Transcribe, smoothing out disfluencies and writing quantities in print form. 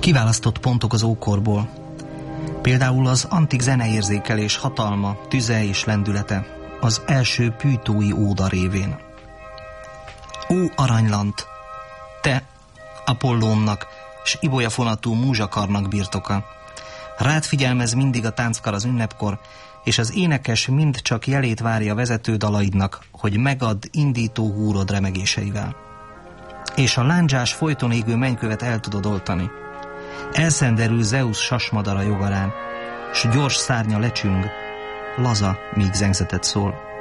Kiválasztott pontok az ókorból. Például az antik zeneérzékelés hatalma, tüze és lendülete az első pűtói óda révén. Ó aranylant, te Apollónnak s ibolyafonatú múzsakarnak birtoka, rád figyelmez mindig a tánckar az ünnepkor, és az énekes mind csak jelét várja vezető dalaidnak, hogy megad indító húrod remegéseivel. És a lándzsás folyton égő mennykövet el tudod oltani. Elszenderül Zeusz sasmadara jogarán, s gyors szárnya lecsüng, laza, míg zengzetet szól.